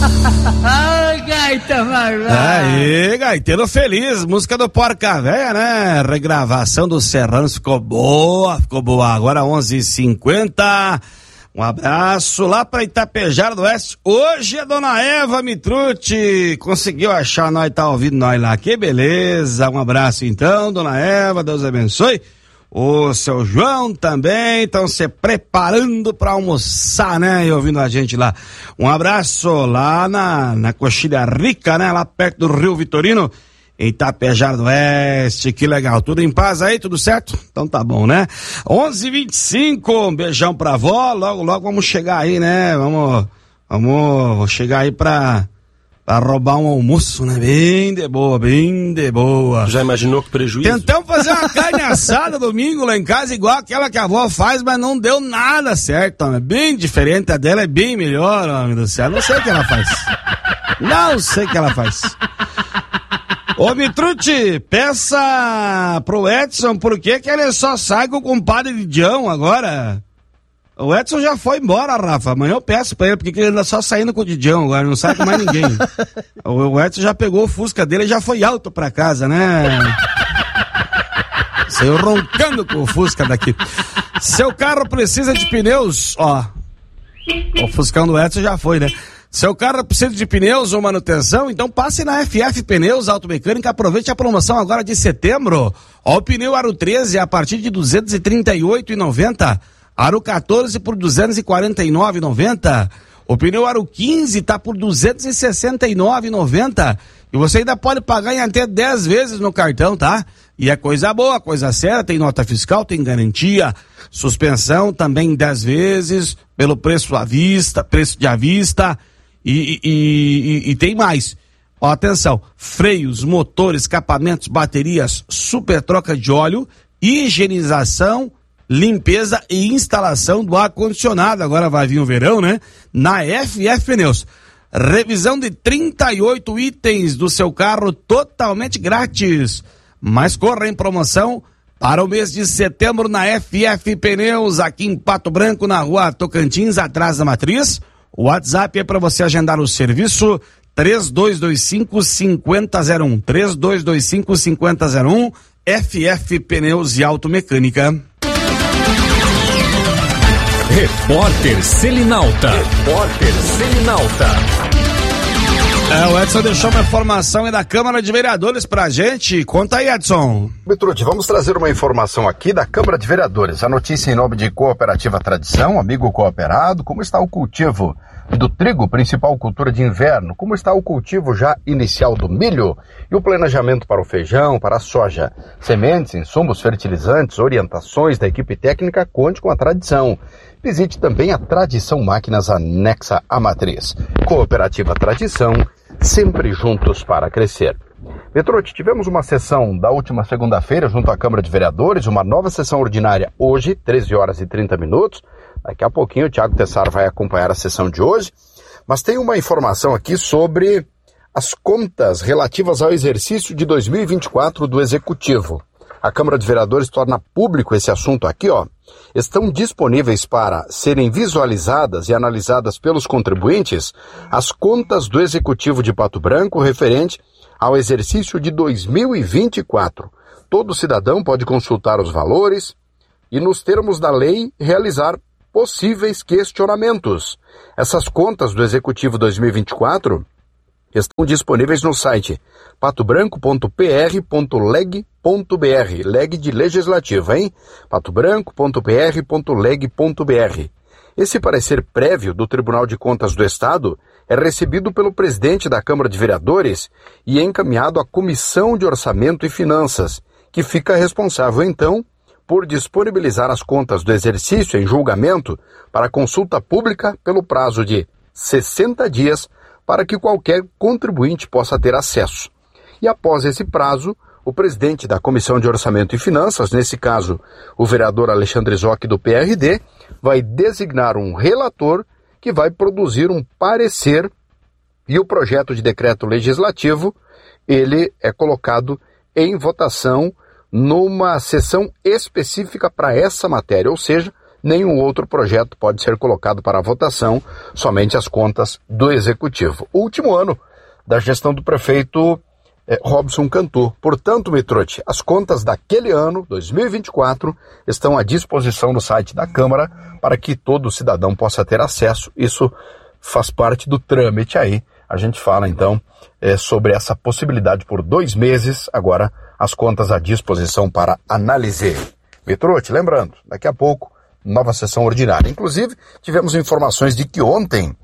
Ai, gaita malvada. Aí, gaiteiro feliz, música do Porca Véia, né? Regravação dos Serranos, ficou boa. Agora 11h50. Um abraço lá pra Itapejara do Oeste. Hoje a dona Eva Mitrucci conseguiu achar nós, tá ouvindo nós lá. Que beleza. Um abraço então, dona Eva, Deus abençoe. O seu João também estão se preparando para almoçar, né? E ouvindo a gente lá. Um abraço lá na Coxilha Rica, né? Lá perto do Rio Vitorino, em Itapejara do Oeste. Que legal. Tudo em paz aí? Tudo certo? Então tá bom, né? 11h25, um beijão pra avó. Logo vamos chegar aí, né? Vamos chegar aí pra roubar um almoço, né? Bem de boa. Já imaginou que prejuízo? Tentamos fazer uma carne assada domingo lá em casa, igual aquela que a avó faz, mas não deu nada certo, né? Bem diferente, a dela é bem melhor, homem do céu. Não sei o que ela faz. Ô, Mitrucci, peça pro Edson por que ele só sai com o compadre de Dião agora. O Edson já foi embora, Rafa. Amanhã eu peço pra ele, porque ele anda só saindo com o Didião agora, não sai com mais ninguém. O Edson já pegou o Fusca dele e já foi alto pra casa, né? Saiu roncando com o Fusca daqui. Seu carro precisa de pneus, ó. O Fuscão do Edson já foi, né? Seu carro precisa de pneus ou manutenção? Então passe na FF Pneus Automecânica, aproveite a promoção agora de setembro. Ó, o pneu Aro 13 a partir de R$ 238,90. Aro 14 por R$ 249,90. O pneu Aro 15 tá por R$ 269,90. E você ainda pode pagar em até 10 vezes no cartão, tá? E é coisa boa, coisa séria, tem nota fiscal, tem garantia, suspensão também em 10 vezes, pelo preço à vista, preço de à vista, e tem mais. Ó, atenção, freios, motores, escapamentos, baterias, super troca de óleo, higienização, limpeza e instalação do ar-condicionado. Agora vai vir o verão, né? Na FF Pneus. Revisão de 38 itens do seu carro totalmente grátis. Mas corra em promoção para o mês de setembro na FF Pneus, aqui em Pato Branco, na rua Tocantins, atrás da Matriz. O WhatsApp é para você agendar o serviço 3225-5001. 3225-5001. FF Pneus e Automecânica. Repórter Selinalta. O Edson deixou uma informação aí da Câmara de Vereadores pra gente. Conta aí, Edson. Mitrucci, vamos trazer uma informação aqui da Câmara de Vereadores. A notícia em nome de Cooperativa Tradição, Amigo Cooperado. Como está o cultivo do trigo, principal cultura de inverno? Como está o cultivo já inicial do milho? E o planejamento para o feijão, para a soja? Sementes, insumos, fertilizantes, orientações da equipe técnica, conte com a Tradição. Visite também a Tradição Máquinas anexa à Matriz. Cooperativa Tradição, sempre juntos para crescer. Mitrucci, tivemos uma sessão da última segunda-feira junto à Câmara de Vereadores, uma nova sessão ordinária hoje, 13h30. Daqui a pouquinho o Thiago Tessar vai acompanhar a sessão de hoje, mas tem uma informação aqui sobre as contas relativas ao exercício de 2024 do Executivo. A Câmara de Vereadores torna público esse assunto aqui, ó. Estão disponíveis para serem visualizadas e analisadas pelos contribuintes as contas do Executivo de Pato Branco referente ao exercício de 2024. Todo cidadão pode consultar os valores e, nos termos da lei, realizar possíveis questionamentos. Essas contas do Executivo 2024 estão disponíveis no site patobranco.pr.leg.br, leg de legislativo, hein? patobranco.pr.leg.br. Esse parecer prévio do Tribunal de Contas do Estado é recebido pelo presidente da Câmara de Vereadores e é encaminhado à Comissão de Orçamento e Finanças, que fica responsável, então, por disponibilizar as contas do exercício em julgamento para consulta pública pelo prazo de 60 dias para que qualquer contribuinte possa ter acesso. E após esse prazo, o presidente da Comissão de Orçamento e Finanças, nesse caso o vereador Alexandre Zocchi do PRD, vai designar um relator que vai produzir um parecer e o projeto de decreto legislativo, ele é colocado em votação numa sessão específica para essa matéria, ou seja, nenhum outro projeto pode ser colocado para votação, somente as contas do Executivo. O último ano da gestão do prefeito Robson Cantu. Portanto, Mitrotti, as contas daquele ano, 2024, estão à disposição no site da Câmara para que todo cidadão possa ter acesso. Isso faz parte do trâmite aí. A gente fala, então, sobre essa possibilidade por 2 meses, agora as contas à disposição para análise. Mitrotti, lembrando, daqui a pouco, nova sessão ordinária. Inclusive, tivemos informações de que ontem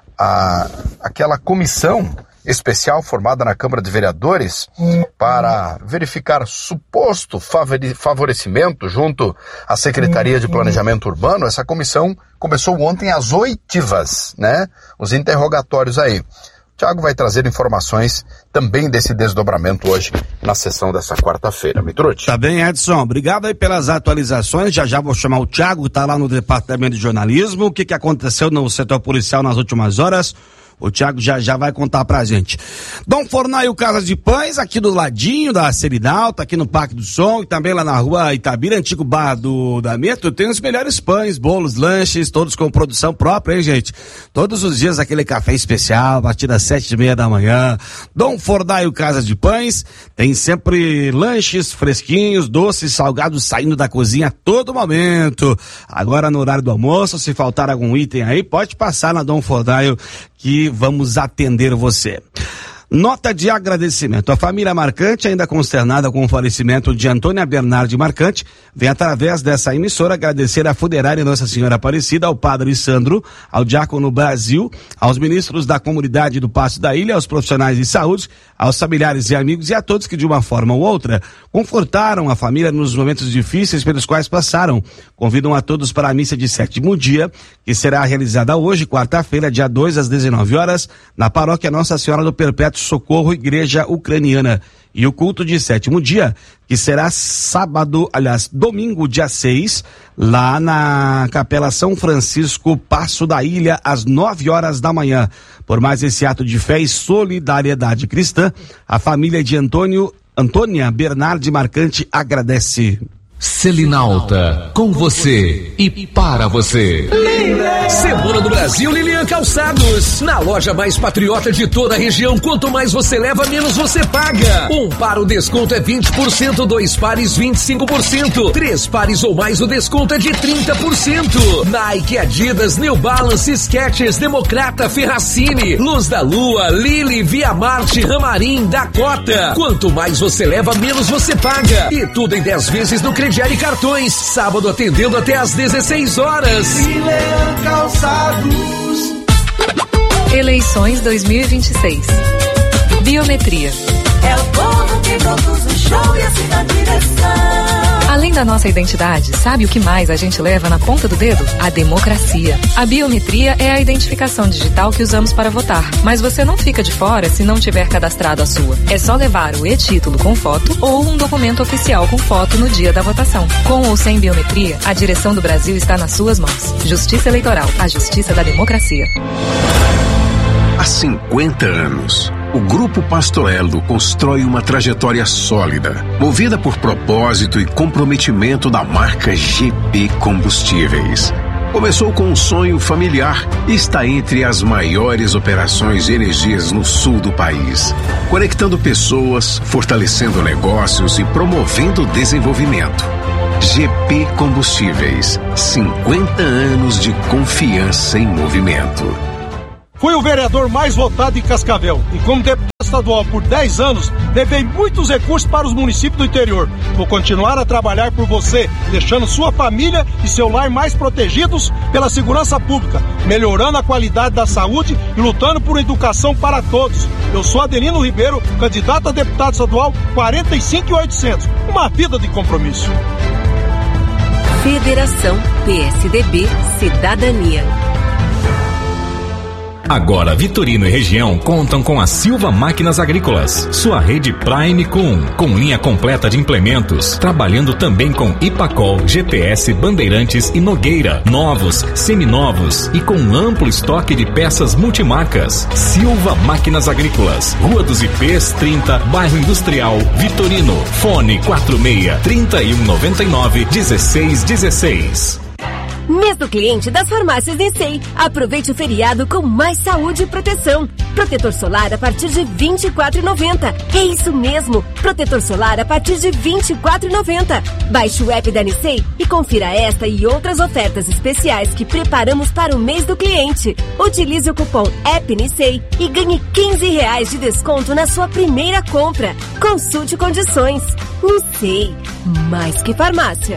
aquela comissão especial formada na Câmara de Vereadores para verificar suposto favorecimento junto à Secretaria de Planejamento Urbano, essa comissão começou ontem às 8h, né? Os interrogatórios aí. O Thiago vai trazer informações também desse desdobramento hoje na sessão dessa quarta-feira. Mitrotti. Tá bem, Edson. Obrigado aí pelas atualizações. Já vou chamar o Thiago, tá lá no Departamento de Jornalismo. O que aconteceu no setor policial nas últimas horas? O Thiago já vai contar pra gente. Dom Fornaio Casa de Pães, aqui do ladinho da Selinalta, aqui no Parque do Som, e também lá na rua Itabira, antigo bar da Metro, tem os melhores pães, bolos, lanches, todos com produção própria, hein, gente? Todos os dias aquele café especial, a partir das 7h30 da manhã. Dom Fornaio Casa de Pães, tem sempre lanches fresquinhos, doces, salgados saindo da cozinha a todo momento. Agora no horário do almoço, se faltar algum item aí, pode passar na Dom Fornaio, que vamos atender você. Nota de agradecimento. A família Marcante, ainda consternada com o falecimento de Antônia Bernardi Marcante, vem através dessa emissora agradecer à funerária Nossa Senhora Aparecida, ao padre Sandro, ao diácono Brasil, aos ministros da comunidade do Passo da Ilha, aos profissionais de saúde, aos familiares e amigos e a todos que de uma forma ou outra confortaram a família nos momentos difíceis pelos quais passaram. Convidam a todos para a missa de 7º dia, que será realizada hoje, quarta-feira, dia 2, às 19h, na paróquia Nossa Senhora do Perpétuo Socorro, Igreja Ucraniana. E o culto de 7º dia, que será domingo, dia 6, lá na Capela São Francisco, Passo da Ilha, às 9h da manhã. Por mais esse ato de fé e solidariedade cristã, a família de Antônia Bernardi Marcante agradece. Selinalta, com você e para você. Semana do Brasil Lilian Calçados. Na loja mais patriota de toda a região, quanto mais você leva, menos você paga. 1 par o desconto é 20%, 2 pares 25%, 3 pares ou mais o desconto é de 30%. Nike, Adidas, New Balance, Skechers, Democrata, Ferracini, Luz da Lua, Lily, Via Marte, Ramarim, Dakota. Quanto mais você leva, menos você paga. E tudo em 10 vezes no crediário e cartões. Sábado atendendo até às 16h. Calçados. Eleições 2026. Biometria. É o povo que conduz o show e assim na direção. Além da nossa identidade, sabe o que mais a gente leva na ponta do dedo? A democracia. A biometria é a identificação digital que usamos para votar. Mas você não fica de fora se não tiver cadastrado a sua. É só levar o e-título com foto ou um documento oficial com foto no dia da votação. Com ou sem biometria, a direção do Brasil está nas suas mãos. Justiça Eleitoral, a justiça da democracia. Há 50 anos, o Grupo Pastorello constrói uma trajetória sólida, movida por propósito e comprometimento da marca GP Combustíveis. Começou com um sonho familiar e está entre as maiores operações de energias no sul do país, conectando pessoas, fortalecendo negócios e promovendo o desenvolvimento. GP Combustíveis, 50 anos de confiança em movimento. Fui o vereador mais votado em Cascavel e como deputado estadual por 10 anos, levei muitos recursos para os municípios do interior. Vou continuar a trabalhar por você, deixando sua família e seu lar mais protegidos pela segurança pública, melhorando a qualidade da saúde e lutando por educação para todos. Eu sou Adelino Ribeiro, candidato a deputado estadual 45800. Uma vida de compromisso. Federação PSDB Cidadania. Agora, Vitorino e região contam com a Silva Máquinas Agrícolas, sua rede Prime com linha completa de implementos, trabalhando também com Ipacol, GPS, Bandeirantes e Nogueira, novos, seminovos e com amplo estoque de peças multimarcas. Silva Máquinas Agrícolas, Rua dos Ipês 30, Bairro Industrial, Vitorino, fone 46 3199 1616. Mês do cliente das farmácias Nissei. Aproveite o feriado com mais saúde e proteção. Protetor solar a partir de R$ 24,90. É isso mesmo, protetor solar a partir de R$ 24,90. Baixe o app da Nissei e confira esta e outras ofertas especiais que preparamos para o mês do cliente. Utilize o cupom AppNissei e ganhe R$15 de desconto na sua primeira compra. Consulte condições. Nissei, mais que farmácia.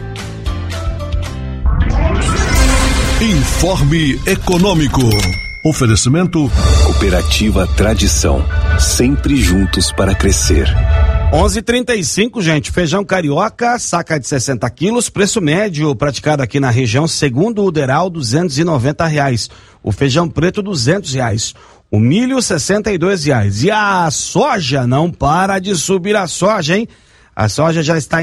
Informe Econômico. Oferecimento Cooperativa Tradição, sempre juntos para crescer. 11h35, gente, feijão carioca, saca de 60 quilos, preço médio praticado aqui na região, segundo o Deral, R$290. O feijão preto, R$200. O milho, R$62. E a soja não para de subir a soja, hein? A soja já está em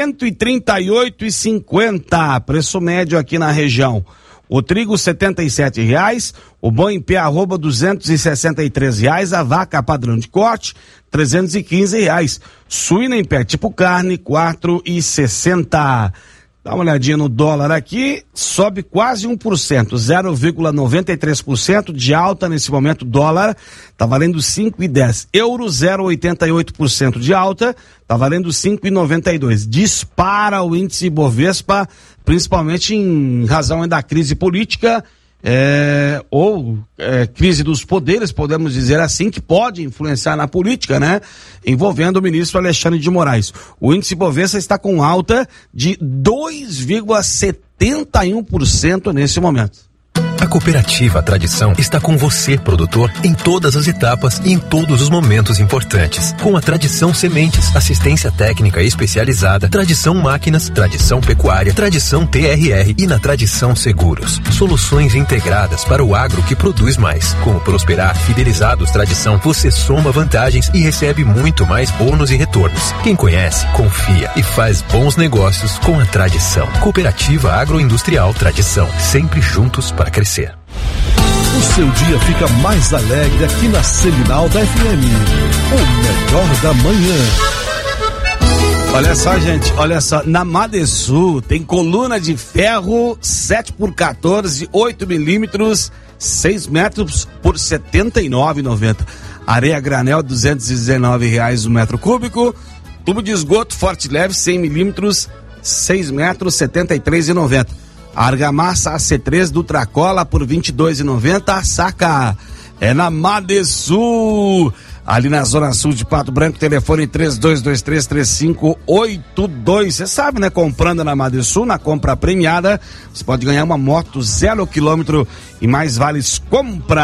R$138,50, preço médio aqui na região. O trigo, R$77, o boi em pé arroba R$263, a vaca padrão de corte, R$315. Suína em pé tipo carne, R$4,60. Dá uma olhadinha no dólar aqui, sobe quase 1%, 0,93% de alta nesse momento. Dólar tá valendo 5,10. Euro, 0,88% de alta, tá valendo 5,92. Dispara o índice Bovespa, principalmente em razão da crise política, crise dos poderes, podemos dizer assim, que pode influenciar na política, né? Envolvendo o ministro Alexandre de Moraes. O índice Bovespa está com alta de 2,71% nesse momento. A Cooperativa Tradição está com você, produtor, em todas as etapas e em todos os momentos importantes. Com a Tradição Sementes, assistência técnica especializada, Tradição Máquinas, Tradição Pecuária, Tradição TRR e na Tradição Seguros. Soluções integradas para o agro que produz mais. Com o Prosperar Fidelizados Tradição, você soma vantagens e recebe muito mais bônus e retornos. Quem conhece, confia e faz bons negócios com a Tradição. Cooperativa Agroindustrial Tradição, sempre juntos para crescer. O seu dia fica mais alegre aqui na Seminal da FM. O melhor da manhã. Olha só, gente, olha só, na Madesul tem coluna de ferro 7x14, 8 milímetros, 6 metros por R$ 79,90. Areia granel, R$219 o metro cúbico. Tubo de esgoto forte leve, 100 milímetros, 6 metros, R$ 73,90. Argamassa AC3 do Tracola por R$ 22,90 a saca. É na Madesul, ali na Zona Sul de Pato Branco, telefone 3223-3582. Você sabe, né? Comprando na Madesul, na compra premiada, você pode ganhar uma moto 0 km e mais vales compra.